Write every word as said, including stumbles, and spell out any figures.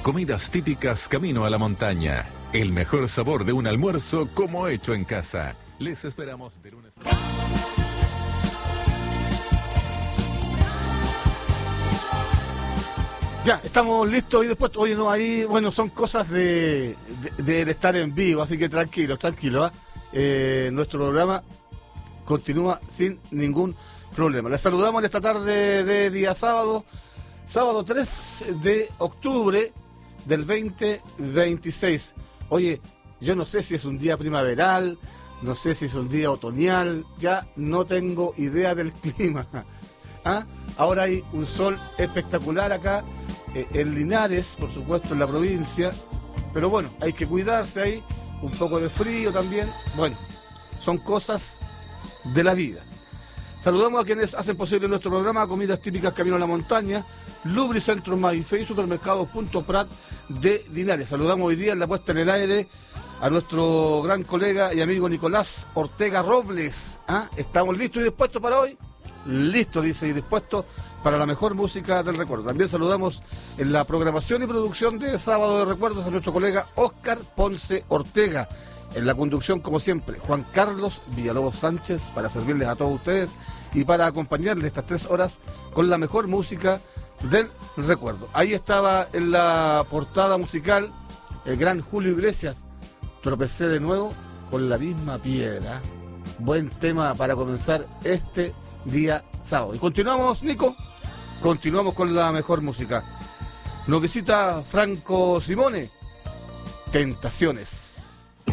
Comidas típicas camino a la montaña. El mejor sabor de un almuerzo como hecho en casa. Les esperamos de lunes a... Ya, estamos listos y después, oye, no, ahí, bueno, son cosas de, de, de estar en vivo, así que tranquilos, tranquilos, ¿eh? Eh, nuestro programa continúa sin ningún problema. Les saludamos en esta tarde de día sábado, sábado tres de octubre del veinte veintiséis. Oye, yo no sé si es un día primaveral, no sé si es un día otoñal, ya no tengo idea del clima. ¿Ah? Ahora hay un sol espectacular acá eh, en Linares, por supuesto en la provincia, pero bueno, hay que cuidarse ahí, un poco de frío también, bueno, son cosas de la vida. Saludamos a quienes hacen posible nuestro programa, Comidas Típicas Camino a la Montaña, Lubricentro Maife y Supermercados Punto Prat de Linares. Saludamos hoy día en la puesta en el aire a nuestro gran colega y amigo Nicolás Ortega Robles. ¿Ah? ¿Estamos listos y dispuestos para hoy? Listo, dice, y dispuesto para la mejor música del recuerdo. También saludamos en la programación y producción de Sábado de Recuerdos a nuestro colega Óscar Ponce Ortega. En la conducción, como siempre, Juan Carlos Villalobos Sánchez, para servirles a todos ustedes y para acompañarles estas tres horas con la mejor música del recuerdo. Ahí estaba en la portada musical el gran Julio Iglesias, Tropecé de nuevo con la misma piedra. Buen tema para comenzar este día sábado. Y continuamos, Nico, continuamos con la mejor música. Nos visita Franco Simone, Tentaciones.